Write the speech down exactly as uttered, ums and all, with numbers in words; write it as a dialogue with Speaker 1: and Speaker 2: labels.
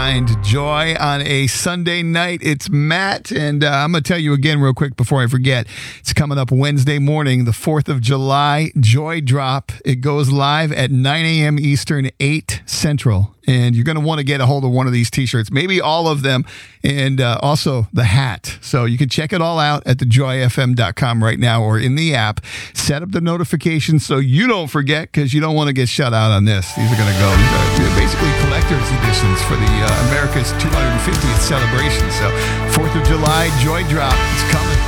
Speaker 1: find joy on a Sunday night. It's Matt, and uh, I'm going to tell you again real quick before I forget. It's coming up Wednesday morning, the fourth of July, Joy Drop. It goes live at nine a.m. Eastern, eight Central. And you're going to want to get a hold of one of these t-shirts, maybe all of them, and uh, also the hat. So you can check it all out at the joy f m dot com right now or in the app. Set up the notifications so you don't forget, because you don't want to get shut out on this. These are going to go uh, basically collector's editions for the uh, America's two hundred fiftieth celebration. So fourth of July, Joy Drop. It's coming.